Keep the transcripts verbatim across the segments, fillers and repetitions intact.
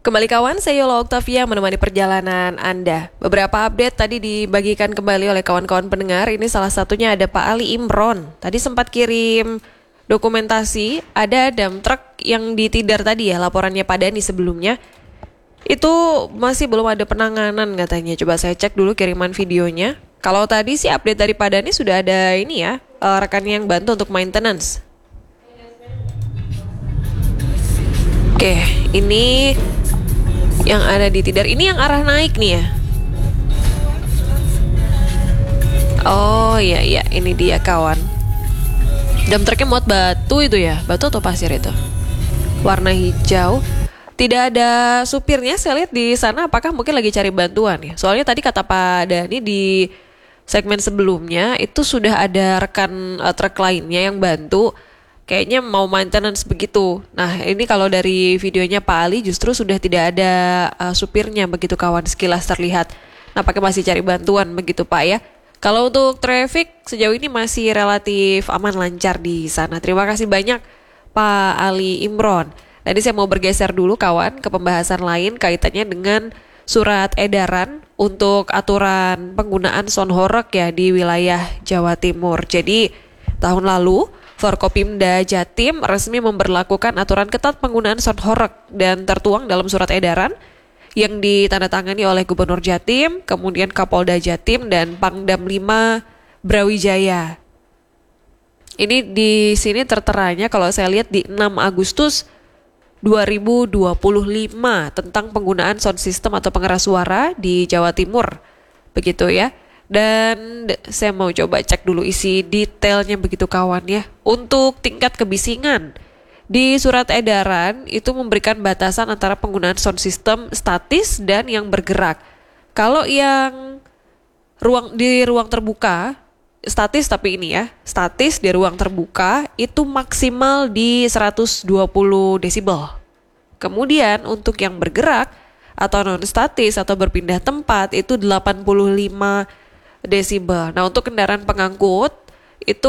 Kembali kawan, saya Yola Octavia menemani perjalanan Anda. Beberapa update tadi dibagikan kembali oleh kawan-kawan pendengar. Ini salah satunya ada Pak Ali Imron. Tadi sempat kirim dokumentasi, ada dump truck yang ditidar tadi ya, laporannya Pak Dani sebelumnya. Itu masih belum ada penanganan katanya. Coba saya cek dulu kiriman videonya. Kalau tadi sih update dari Pak Dani sudah ada ini ya, uh, rekannya yang bantu untuk maintenance. Oke, ini yang ada di tidar. Ini yang arah naik nih ya. Oh iya iya, ini dia kawan. Dump trucknya muat batu itu ya, batu atau pasir itu? Warna hijau. Tidak ada supirnya, saya lihat di sana. Apakah mungkin lagi cari bantuan ya? Soalnya tadi kata Pak Dani di segmen sebelumnya itu sudah ada rekan uh, truk lainnya yang bantu. Kayaknya mau maintenance begitu. Nah ini kalau dari videonya Pak Ali justru sudah tidak ada uh, supirnya begitu kawan, sekilas terlihat. Nampaknya masih cari bantuan begitu Pak ya. Kalau untuk traffic sejauh ini masih relatif aman lancar di sana. Terima kasih banyak Pak Ali Imron. Tadi saya mau bergeser dulu kawan ke pembahasan lain kaitannya dengan surat edaran untuk aturan penggunaan sound horeg ya di wilayah Jawa Timur. Jadi tahun lalu Forkopimda Jatim resmi memberlakukan aturan ketat penggunaan sound horeg dan tertuang dalam surat edaran yang ditandatangani oleh Gubernur Jatim, kemudian Kapolda Jatim dan Pangdam lima Brawijaya. Ini di sini terteranya kalau saya lihat di enam Agustus dua ribu dua puluh lima tentang penggunaan sound system atau pengeras suara di Jawa Timur. Begitu ya. Dan saya mau coba cek dulu isi detailnya begitu kawan ya. Untuk tingkat kebisingan, di surat edaran itu memberikan batasan antara penggunaan sound system statis dan yang bergerak. Kalau yang ruang di ruang terbuka, statis tapi ini ya, statis di ruang terbuka itu maksimal di seratus dua puluh desibel. Kemudian untuk yang bergerak atau non statis atau berpindah tempat itu delapan puluh lima desibel. Nah untuk kendaraan pengangkut itu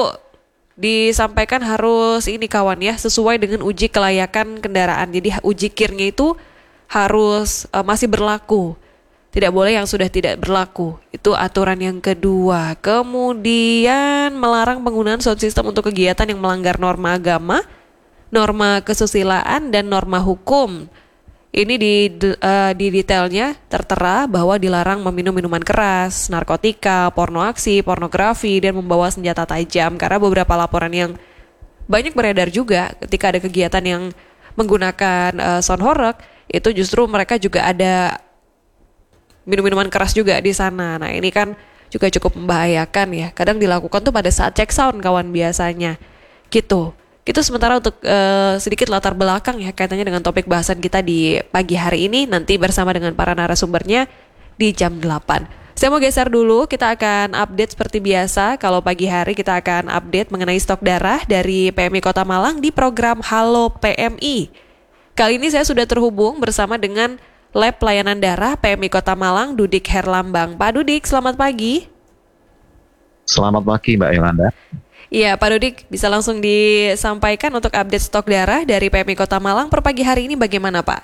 disampaikan harus ini kawan ya, sesuai dengan uji kelayakan kendaraan. Jadi uji kirnya itu harus uh, masih berlaku. Tidak boleh yang sudah tidak berlaku. Itu aturan yang kedua. Kemudian melarang penggunaan sound system untuk kegiatan yang melanggar norma agama, norma kesusilaan dan norma hukum. Ini di uh, di detailnya tertera bahwa dilarang meminum minuman keras, narkotika, porno aksi, pornografi, dan membawa senjata tajam. Karena beberapa laporan yang banyak beredar juga ketika ada kegiatan yang menggunakan uh, sound horeg, itu justru mereka juga ada minum-minuman keras juga di sana. Nah ini kan juga cukup membahayakan ya. Kadang dilakukan tuh pada saat cek sound kawan biasanya. Gitu. Itu sementara untuk uh, sedikit latar belakang ya kaitannya dengan topik bahasan kita di pagi hari ini. Nanti bersama dengan para narasumbernya di jam delapan. Saya mau geser dulu, kita akan update seperti biasa. Kalau pagi hari kita akan update mengenai stok darah dari P M I Kota Malang di program Halo P M I. Kali ini saya sudah terhubung bersama dengan Lab Pelayanan Darah P M I Kota Malang, Dudik Herlambang. Pak Dudik, selamat pagi. Selamat pagi Mbak Yolanda. Iya Pak Dudik, bisa langsung disampaikan untuk update stok darah dari P M I Kota Malang per pagi hari ini bagaimana Pak?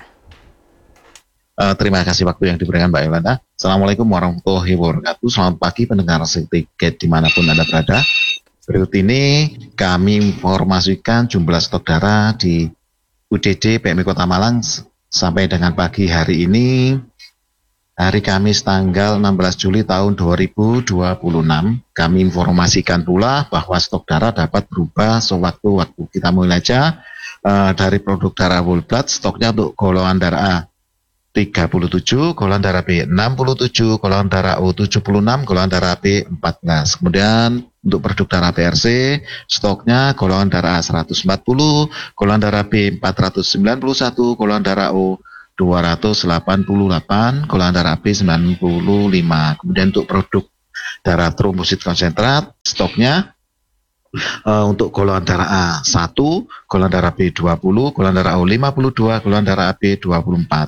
Uh, terima kasih waktu yang diberikan Mbak Yolanda. Assalamualaikum warahmatullahi wabarakatuh. Selamat pagi pendengar tiket dimanapun Anda berada. Berikut ini kami informasikan jumlah stok darah di U D D P M I Kota Malang sampai dengan pagi hari ini. Hari Kamis tanggal enam belas Juli tahun dua ribu dua puluh enam, kami informasikan pula bahwa stok darah dapat berubah sewaktu-waktu. Kita mulai aja uh, dari produk darah whole blood, stoknya untuk golongan darah A tiga puluh tujuh, golongan darah B enam puluh tujuh, golongan darah O tujuh puluh enam, golongan darah B empat belas. Kemudian untuk produk darah P R C, stoknya golongan darah A seratus empat puluh, golongan darah B empat ratus sembilan puluh satu, golongan darah O dua ratus delapan puluh delapan, golongan darah B sembilan puluh lima. Kemudian untuk produk darah trombosit konsentrat, stoknya uh, untuk golongan darah A satu, golongan darah B dua puluh, golongan darah O lima puluh dua, golongan darah A B dua puluh empat.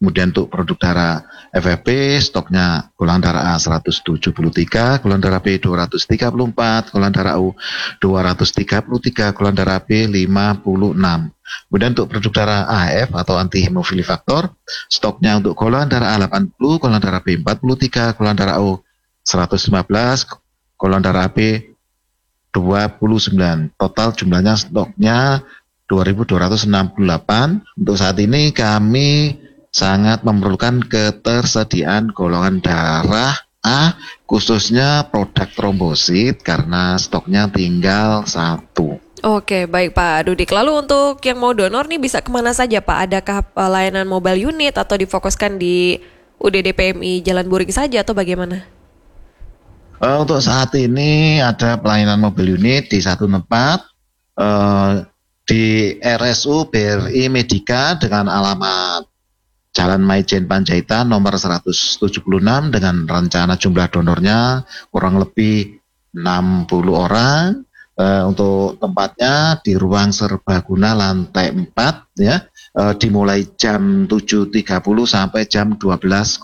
Kemudian untuk produk darah F F P, stoknya golongan darah A seratus tujuh puluh tiga, golongan darah B dua ratus tiga puluh empat, golongan darah U dua ratus tiga puluh tiga, golongan darah B lima puluh enam. Kemudian untuk produk darah A F atau anti hemofili faktor, stoknya untuk golongan darah A delapan puluh, golongan darah B empat puluh tiga, golongan darah O seratus lima belas, golongan darah B dua puluh sembilan. Total jumlahnya stoknya dua ribu dua ratus enam puluh delapan. Untuk saat ini kami sangat memerlukan ketersediaan golongan darah A, khususnya produk trombosit, karena stoknya tinggal satu. Oke, baik Pak Dudik. Lalu untuk yang mau donor nih bisa kemana saja Pak? Adakah uh, layanan mobile unit atau difokuskan di U D D P M I Jalan Buring saja atau bagaimana? Uh, untuk saat ini ada pelayanan mobile unit di satu tempat, uh, di R S U B R I Medika dengan alamat Jalan Maijen Panjaitan nomor seratus tujuh puluh enam dengan rencana jumlah donornya kurang lebih enam puluh orang. E, untuk tempatnya di ruang serbaguna lantai empat ya, e, dimulai jam tujuh tiga puluh sampai jam dua belas.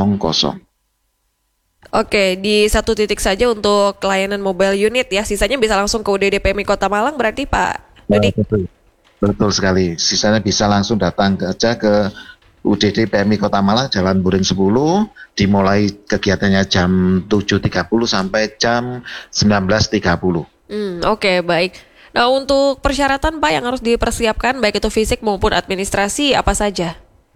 Oke, di satu titik saja untuk layanan mobile unit ya, sisanya bisa langsung ke U D D P M I Kota Malang berarti Pak Dudik? Betul. Betul sekali, sisanya bisa langsung datang ke, aja ke U D D P M I Kota Malang Jalan Buring sepuluh, dimulai kegiatannya jam tujuh tiga puluh sampai jam sembilan belas tiga puluh. Hmm, Oke, okay, baik. Nah, untuk persyaratan Pak yang harus dipersiapkan baik itu fisik maupun administrasi apa saja?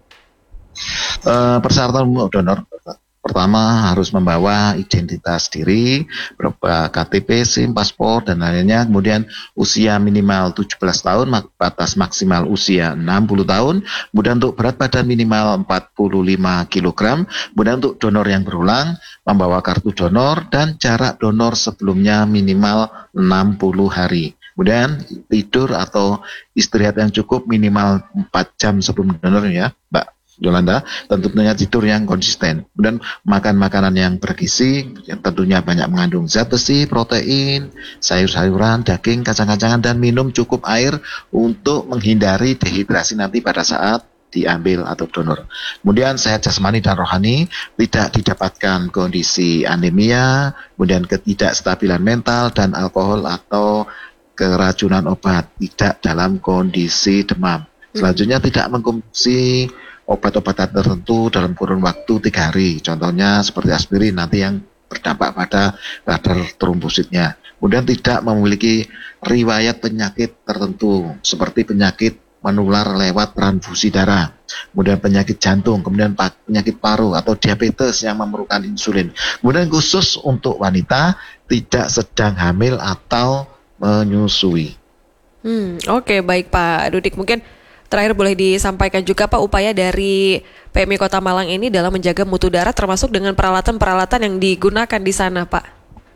Uh, persyaratan donor pertama harus membawa identitas diri, berupa K T P, SIM, paspor, dan lainnya. Kemudian usia minimal tujuh belas tahun, batas maksimal usia enam puluh tahun. Kemudian untuk berat badan minimal empat puluh lima kilogram. Kemudian untuk donor yang berulang, membawa kartu donor dan jarak donor sebelumnya minimal enam puluh hari. Kemudian tidur atau istirahat yang cukup minimal empat jam sebelum donor ya, Mbak Yolanda, tentunya tidur yang konsisten. Kemudian makan makanan yang bergizi, yang tentunya banyak mengandung zat besi, protein, sayur-sayuran, daging, kacang-kacangan, dan minum cukup air untuk menghindari dehidrasi nanti pada saat diambil atau donor. Kemudian sehat jasmani dan rohani, tidak didapatkan kondisi anemia, kemudian ketidakstabilan mental dan alkohol atau keracunan obat, tidak dalam kondisi demam. Selanjutnya tidak mengkonsumsi obat-obatan tertentu dalam kurun waktu tiga hari, contohnya seperti aspirin nanti yang berdampak pada kadar trombositnya. Kemudian tidak memiliki riwayat penyakit tertentu seperti penyakit menular lewat transfusi darah, kemudian penyakit jantung, kemudian penyakit paru atau diabetes yang memerlukan insulin. Kemudian khusus untuk wanita tidak sedang hamil atau menyusui. Hmm, Oke, okay, baik Pak Dudik. Mungkin terakhir boleh disampaikan juga Pak upaya dari P M I Kota Malang ini dalam menjaga mutu darah termasuk dengan peralatan-peralatan yang digunakan di sana Pak.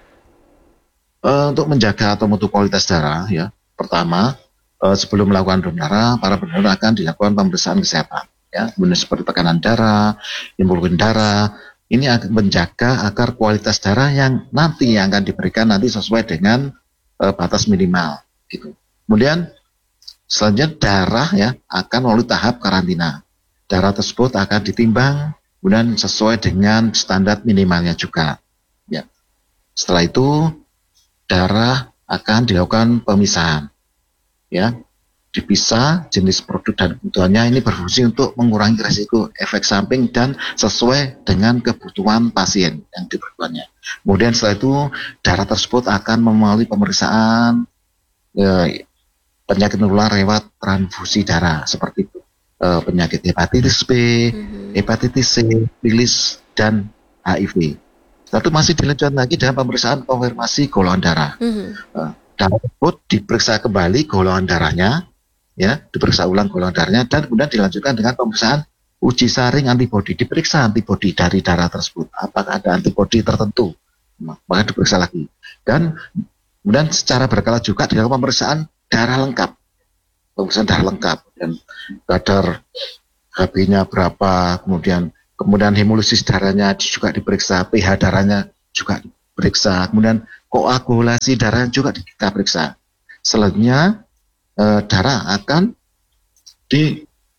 Uh, untuk menjaga atau mutu kualitas darah ya, pertama uh, sebelum melakukan donor darah, para pendonor akan dilakukan pemeriksaan kesehatan ya, kemudian seperti tekanan darah, hemoglobin darah. Ini akan menjaga agar kualitas darah yang nanti yang akan diberikan nanti sesuai dengan uh, batas minimal gitu. Kemudian selanjutnya darah ya akan melalui tahap karantina. Darah tersebut akan ditimbang kemudian sesuai dengan standar minimalnya juga. Ya. Setelah itu darah akan dilakukan pemisahan. Ya. Dipisah jenis produk dan kebutuhannya, ini berfungsi untuk mengurangi risiko efek samping dan sesuai dengan kebutuhan pasien yang dibutuhkannya. Kemudian setelah itu darah tersebut akan melalui pemeriksaan ya, penyakit menular lewat transfusi darah seperti itu. E, penyakit hepatitis B, mm-hmm. hepatitis C, bilis, dan H I V. Lalu masih dilanjutkan lagi dengan pemeriksaan konfirmasi golongan darah. Mm-hmm. E, darah tersebut diperiksa kembali golongan darahnya, ya, diperiksa ulang golongan darahnya, dan kemudian dilanjutkan dengan pemeriksaan uji saring antibodi. Diperiksa antibodi dari darah tersebut, apakah ada antibodi tertentu, maka diperiksa lagi. Dan kemudian secara berkala juga dilakukan pemeriksaan darah lengkap, pemeriksaan darah lengkap, dan kadar H B-nya berapa, kemudian kemudian hemolisis darahnya juga diperiksa, pH darahnya juga diperiksa, kemudian koagulasi darahnya juga kita periksa. Selanjutnya eh, darah akan di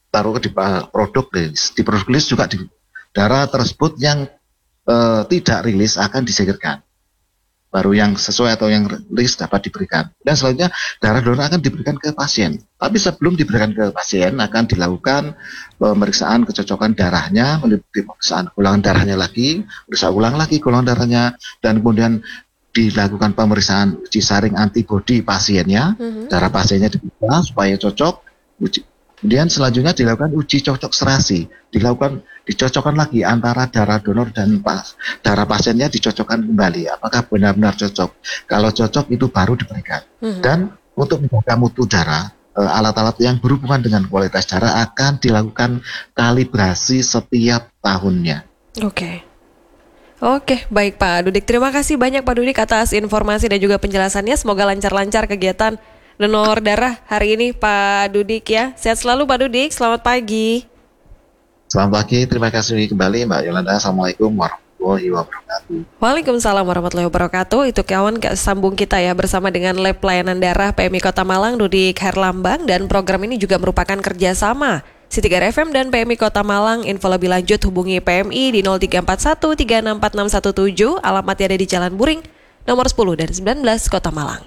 taruh di produk list. Di produk list juga di darah tersebut yang uh, tidak rilis akan disingkirkan. Baru yang sesuai atau yang rilis dapat diberikan. Dan selanjutnya darah donor akan diberikan ke pasien. Tapi sebelum diberikan ke pasien akan dilakukan pemeriksaan kecocokan darahnya, meliputi pemeriksaan ulangan darahnya lagi, periksa ulang lagi golongan darahnya, dan kemudian dilakukan pemeriksaan uji saring antibodi pasiennya, mm-hmm. darah pasiennya diperiksa supaya cocok. Uji, kemudian selanjutnya dilakukan uji cocok serasi, dilakukan dicocokkan lagi antara darah donor dan pas, darah pasiennya dicocokkan kembali. Apakah benar-benar cocok? Kalau cocok itu baru diberikan. Mm-hmm. Dan untuk menjaga mutu darah, alat-alat yang berhubungan dengan kualitas darah akan dilakukan kalibrasi setiap tahunnya. Oke. Okay. Oke, baik Pak Dudik. Terima kasih banyak Pak Dudik atas informasi dan juga penjelasannya. Semoga lancar-lancar kegiatan donor darah hari ini Pak Dudik ya. Sehat selalu Pak Dudik, selamat pagi. Selamat pagi, terima kasih kembali Mbak Yolanda. Assalamualaikum warahmatullahi wabarakatuh. Waalaikumsalam warahmatullahi wabarakatuh. Itu kawan sambung kita ya bersama dengan Lab Pelayanan Darah P M I Kota Malang, Dudik Herlambang. Dan program ini juga merupakan kerjasama City Gar F M dan P M I Kota Malang. Info lebih lanjut hubungi P M I di nol tiga empat satu tiga enam empat enam satu tujuh. Alamatnya ada di Jalan Buring, nomor sepuluh dan sembilan belas Kota Malang.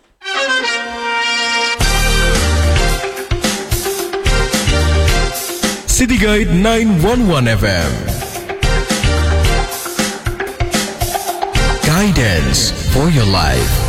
City Guide sembilan satu satu F M. Guidance for your life.